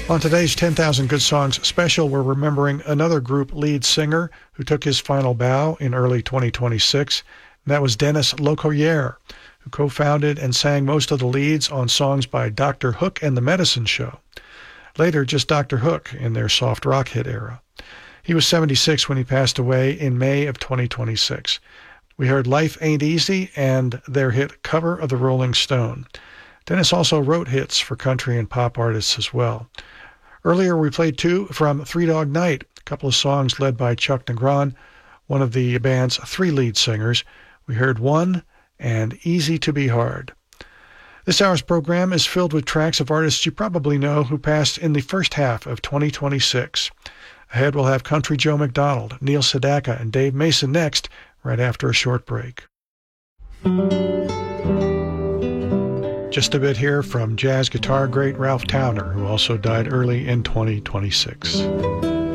On today's 10,000 Good Songs special, we're remembering another group lead singer who took his final bow in early 2026, and that was Dennis Locoyer, who co-founded and sang most of the leads on songs by Dr. Hook and the Medicine Show. Later, just Dr. Hook in their soft rock hit era. He was 76 when he passed away in May of 2026. We heard Life Ain't Easy and their hit Cover of the Rolling Stone. Dennis also wrote hits for country and pop artists as well. Earlier, we played two from Three Dog Night, a couple of songs led by Chuck Negron, one of the band's three lead singers. We heard One and Easy to Be Hard. This hour's program is filled with tracks of artists you probably know who passed in the first half of 2026. Ahead, we'll have Country Joe McDonald, Neil Sedaka, and Dave Mason next, right after a short break. Just a bit here from jazz guitar great Ralph Towner, who also died early in 2026.